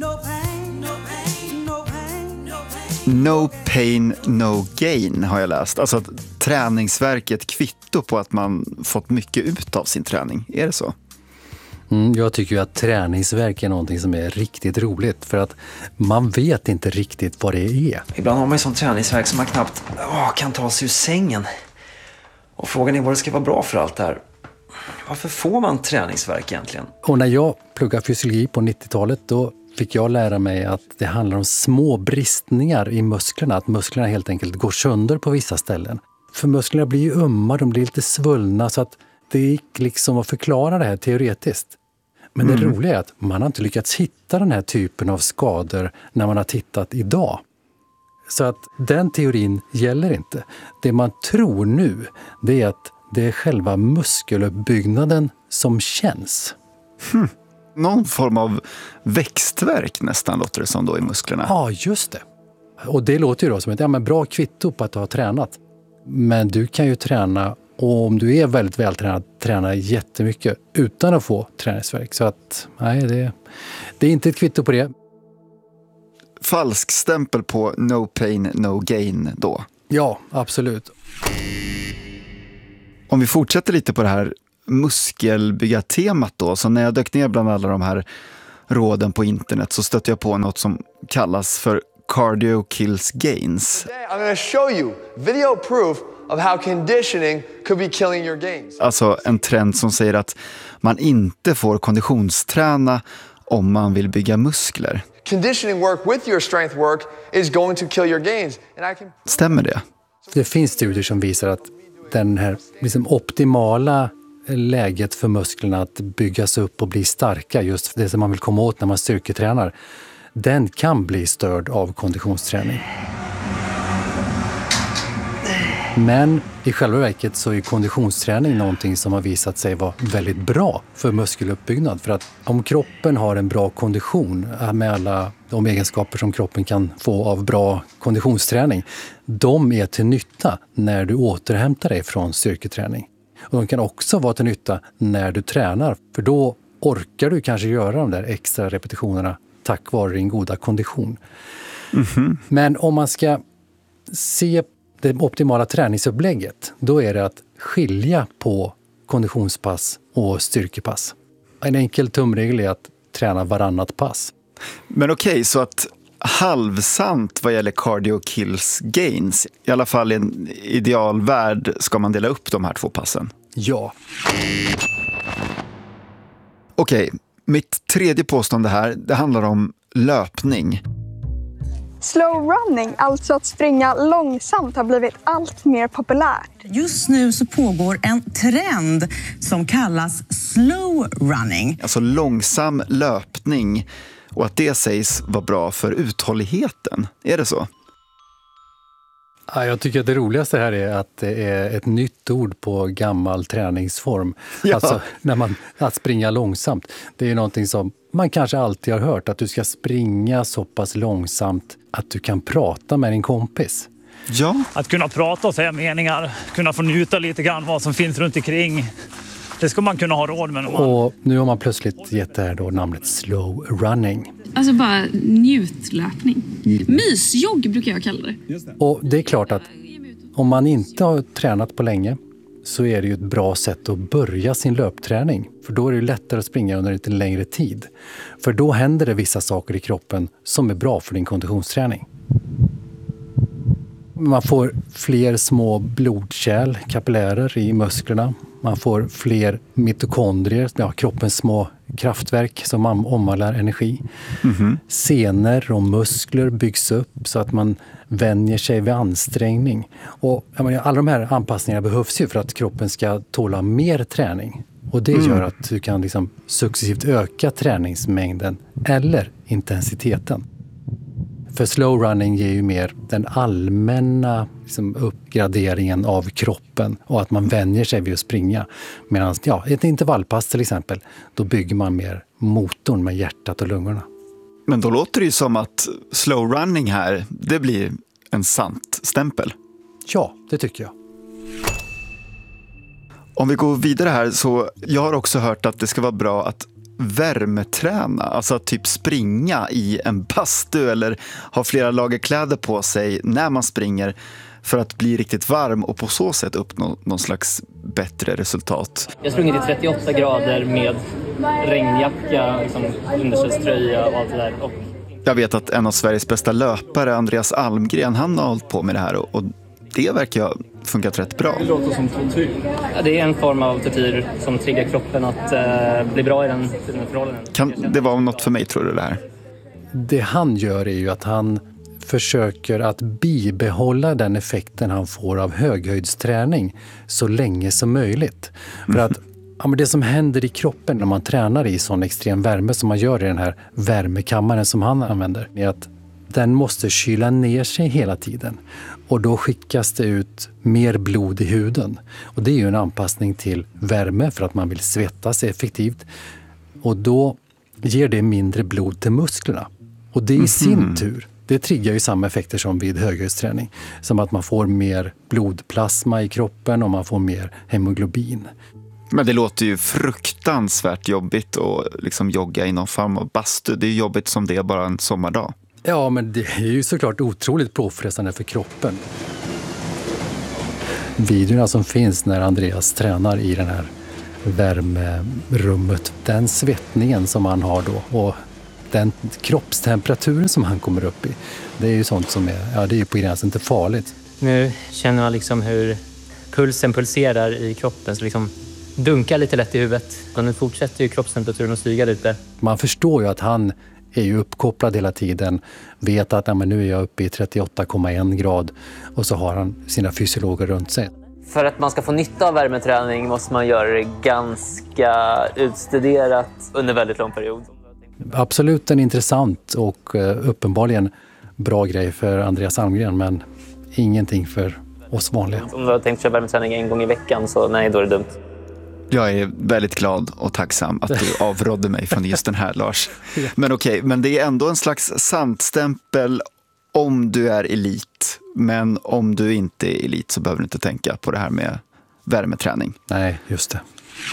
No pain, no gain har jag läst. Alltså att träningsverk är ett kvitto på att man fått mycket ut av sin träning. Är det så? Jag tycker ju att träningsvärk är någonting som är riktigt roligt för att man vet inte riktigt vad det är. Ibland har man ju sån träningsvärk som man knappt kan ta sig ur sängen. Och frågan är vad det ska vara bra för allt det här. Varför får man träningsvärk egentligen? Och när jag pluggade fysiologi på 90-talet då fick jag lära mig att det handlar om små bristningar i musklerna. Att musklerna helt enkelt går sönder på vissa ställen. För musklerna blir ju ömma, de blir lite svullna så att det gick liksom att förklara det här teoretiskt. Men det roliga är att man har inte lyckats hitta den här typen av skador när man har tittat idag. Så att den teorin gäller inte. Det man tror nu det är att det är själva muskeluppbyggnaden som känns. Någon form av växtverk nästan låter det som då i musklerna. Ja, just det. Och det låter ju då som ett bra kvitto på att du har tränat. Men du kan ju träna, och om du är väldigt vältränad, träna jättemycket utan att få träningsvärk. Så att, nej, det är inte ett kvitto på det. Falsk stämpel på no pain, no gain då? Ja, absolut. Om vi fortsätter lite på det här muskelbyggartemat då, så när jag dök ner bland alla de här råden på internet så stötte jag på något som kallas för cardio kills gains. I'm going to show you video proof of how conditioning could be killing your gains. Alltså en trend som säger att man inte får konditionsträna om man vill bygga muskler. Conditioning work with your strength work is going to kill your gains. Stämmer det? Det finns studier som visar att den här liksom optimala läget för musklerna att byggas upp och bli starka, just det som man vill komma åt när man styrketränar, den kan bli störd av konditionsträning. Men i själva verket så är konditionsträning någonting som har visat sig vara väldigt bra för muskeluppbyggnad. För att om kroppen har en bra kondition med alla de egenskaper som kroppen kan få av bra konditionsträning, de är till nytta när du återhämtar dig från styrketräning. Och de kan också vara till nytta när du tränar, för då orkar du kanske göra de där extra repetitionerna tack vare din goda kondition. Men om man ska se det optimala träningsupplägget, då är det att skilja på konditionspass och styrkepass. En enkel tumregel är att träna varannat pass. Men okej, så att halvsant vad gäller cardio kills gains, i alla fall i en idealvärld, ska man dela upp de här två passen? Ja. Okej, mitt tredje påstående här, det handlar om löpning. Slow running, alltså att springa långsamt, har blivit allt mer populärt. Just nu så pågår en trend som kallas slow running. Alltså långsam löpning, och att det sägs vara bra för uthålligheten. Är det så? Ja, jag tycker att det roligaste här är att det är ett nytt ord på gammal träningsform. Ja. Alltså att springa långsamt. Det är någonting som man kanske alltid har hört, att du ska springa så pass långsamt att du kan prata med din kompis. Ja. Att kunna prata och säga meningar, kunna få njuta lite grann vad som finns runt omkring. Det ska man kunna ha råd med. Och nu har man plötsligt gett det här då namnet slow running. Alltså bara njutlöpning. Mysjogg brukar jag kalla det. Och det är klart att om man inte har tränat på länge så är det ju ett bra sätt att börja sin löpträning. För då är det lättare att springa under lite längre tid. För då händer det vissa saker i kroppen som är bra för din konditionsträning. Man får fler små blodkärl, kapillärer i musklerna. Man får fler mitokondrier, kroppens små kraftverk som omvandlar energi. Senor och muskler byggs upp så att man vänjer sig vid ansträngning. Och alla de här anpassningarna behövs ju för att kroppen ska tåla mer träning. Och det gör att du kan liksom successivt öka träningsmängden eller intensiteten. För slow running ger ju mer den allmänna liksom, uppgraderingen av kroppen och att man vänjer sig vid att springa. Medan ett intervallpass till exempel, då bygger man mer motorn med hjärtat och lungorna. Men då låter det ju som att slow running här, det blir en sant stämpel. Ja, det tycker jag. Om vi går vidare här, så jag har också hört att det ska vara bra att värmeträna, alltså att typ springa i en bastu eller ha flera lager kläder på sig när man springer för att bli riktigt varm och på så sätt uppnå någon slags bättre resultat. Jag sprungit i 38 grader med regnjacka, liksom, underställströja och allt det där. Jag vet att en av Sveriges bästa löpare, Andreas Almgren, han har hållit på med det här och det verkar ha funkat rätt bra. Det låter som tortyr. Ja, det är en form av tortyr som triggar kroppen att bli bra i den förhållanden. Kan det vara något för mig, tror du, det här? Det han gör är ju att han försöker att bibehålla den effekten han får av höghöjdsträning så länge som möjligt. För att men det som händer i kroppen när man tränar i sån extrem värme som man gör i den här värmekammaren som han använder, är att den måste kyla ner sig hela tiden. Och då skickas det ut mer blod i huden. Och det är ju en anpassning till värme för att man vill svettas effektivt. Och då ger det mindre blod till musklerna. Och det i sin tur, det triggar ju samma effekter som vid höghöjdsträning. Som att man får mer blodplasma i kroppen och man får mer hemoglobin. Men det låter ju fruktansvärt jobbigt att liksom jogga i någon form av bastu. Det är ju jobbigt som det är bara en sommardag. Ja, men det är ju såklart otroligt påfrestande för kroppen. Videorna som finns när Andreas tränar i den här värmerummet, den svettningen som han har då och den kroppstemperaturen som han kommer upp i, det är ju sånt som är, det är ju på gränsen inte farligt. Nu känner man liksom hur pulsen pulserar i kroppen, så liksom dunkar lite lätt i huvudet. Och nu fortsätter ju kroppstemperaturen att stiga lite. Man förstår ju att han är ju uppkopplad hela tiden, vet att men nu är jag uppe i 38,1 grad och så har han sina fysiologer runt sig. För att man ska få nytta av värmeträning måste man göra det ganska utstuderat under väldigt lång period. Absolut en intressant och uppenbarligen bra grej för Andreas Almgren, men ingenting för oss vanliga. Om du har tänkt köra värmeträning en gång i veckan så nej, då är det dumt. Jag är väldigt glad och tacksam att du avrådde mig från just den här, Lars. Men okej, men det är ändå en slags santstämpel om du är elit. Men om du inte är elit så behöver du inte tänka på det här med värmeträning. Nej, just det.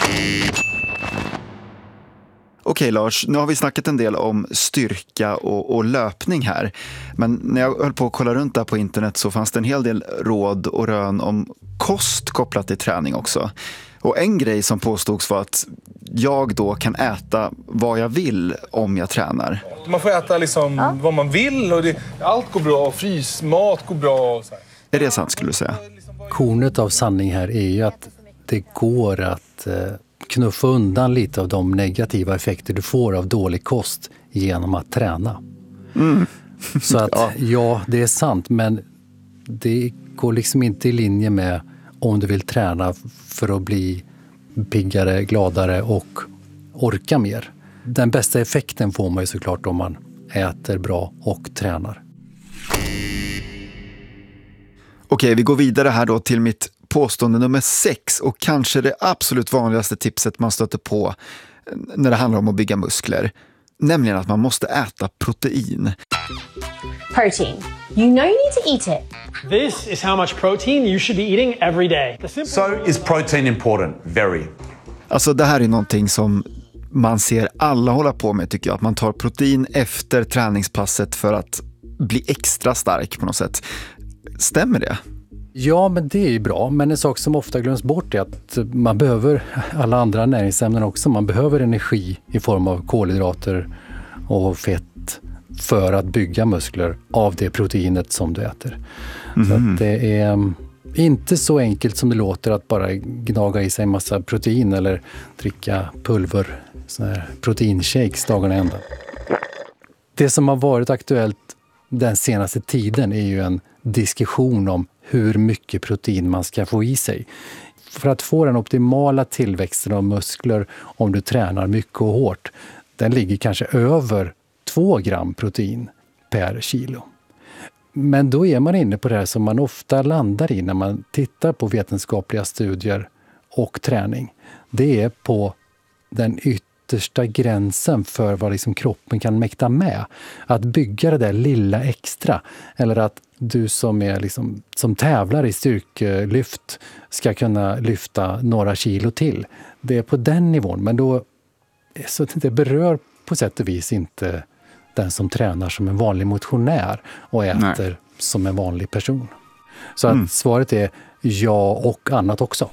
Okej, Lars, nu har vi snackat en del om styrka och löpning här. Men när jag höll på att kolla runt där på internet så fanns det en hel del råd och rön om kost kopplat till träning också. Och en grej som påstods var att jag då kan äta vad jag vill om jag tränar. Man får äta liksom vad man vill och allt går bra, frysmat går bra. Och så här. Är det sant, skulle du säga? Kornet av sanning här är ju att det går att knuffa undan lite av de negativa effekter du får av dålig kost genom att träna. Så att ja, det är sant, men det går liksom inte i linje med om du vill träna för att bli piggare, gladare och orka mer. Den bästa effekten får man ju såklart om man äter bra och tränar. Okej, vi går vidare här då till mitt påstående nummer 6 och kanske det absolut vanligaste tipset man stöter på när det handlar om att bygga muskler. Nämligen att man måste äta protein. Protein. You know you need to eat it. This is how much protein you should be eating every day. So is protein important? Very. Alltså det här är någonting som man ser alla hålla på med, tycker jag. Att man tar protein efter träningspasset för att bli extra stark på något sätt. Stämmer det? Ja, men det är ju bra. Men en sak som ofta glöms bort är att man behöver alla andra näringsämnen också. Man behöver energi i form av kolhydrater och fett för att bygga muskler av det proteinet som du äter. Så att det är inte så enkelt som det låter att bara gnaga i sig en massa protein eller dricka pulver, sån här proteinshakes dagarna ända. Det som har varit aktuellt den senaste tiden är ju en diskussion om hur mycket protein man ska få i sig. För att få den optimala tillväxten av muskler om du tränar mycket och hårt, den ligger kanske över 2 gram protein per kilo. Men då är man inne på det här som man ofta landar i när man tittar på vetenskapliga studier och träning. Det är på den yttersta gränsen för vad liksom kroppen kan mäkta med. Att bygga det där lilla extra. Eller att du som tävlar i styrkelyft ska kunna lyfta några kilo till. Det är på den nivån. Men då, så det berör på sätt och vis inte den som tränar som en vanlig motionär och äter som en vanlig person. Så att svaret är ja och annat också.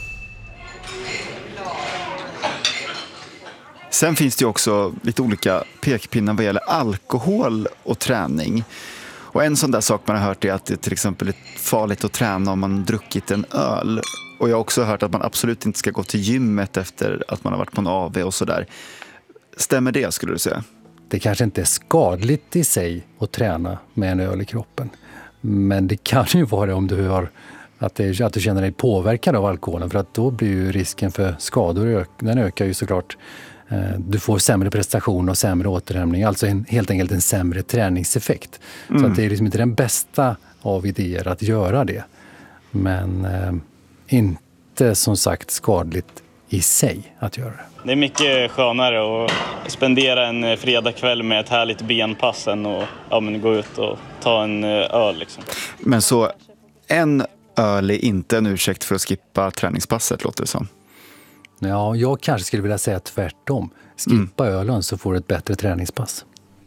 Sen finns det ju också lite olika pekpinnar vad gäller alkohol och träning. Och en sån där sak man har hört är att det till exempel är farligt att träna om man druckit en öl. Och jag har också hört att man absolut inte ska gå till gymmet efter att man har varit på en AV och sådär. Stämmer det, skulle du säga? Det kanske inte är skadligt i sig att träna med en öl i kroppen. Men det kan ju vara det om du har att du känner dig påverkad av alkoholen. För att då blir ju risken för skador, den ökar ju såklart. Du får sämre prestation och sämre återhämtning. Alltså helt enkelt en sämre träningseffekt. Så att det är liksom inte den bästa av idéer att göra det. Men inte som sagt skadligt i sig att göra det. Det är mycket skönare att spendera en fredagkväll med ett härligt benpass än att gå ut och ta en öl. Liksom. Men så en öl är inte en ursäkt för att skippa träningspasset, låter det som. Ja, jag kanske skulle vilja säga tvärtom. Skippa ölen så får du ett bättre träningspass.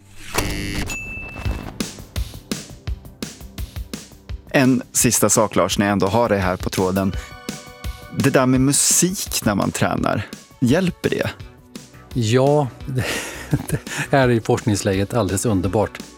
En sista sak, Lars, när jag ändå har det här på tråden. Det där med musik när man tränar, hjälper det? Ja, det är i forskningsläget alldeles underbart.